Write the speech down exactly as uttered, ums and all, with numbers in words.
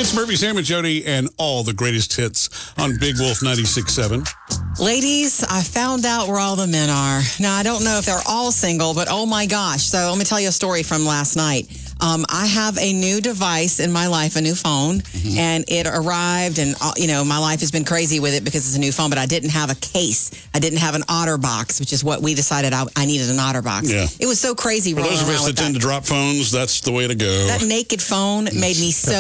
It's Murphy, Sam, and Jody, and all the greatest hits on Big Wolf ninety-six point seven. Ladies, I found out where all the men are. Now, I don't know if they're all single, but oh my gosh. So let me tell you a story from last night. Um, I have a new device in my life, a new phone, mm-hmm. and it arrived, and, uh, you know, my life has been crazy with it because it's a new phone, but I didn't have a case. I didn't have an OtterBox, which is what we decided I, I needed an OtterBox. Yeah. It was so crazy. For those of us that tend that. to drop phones, that's the way to go. That naked phone made me so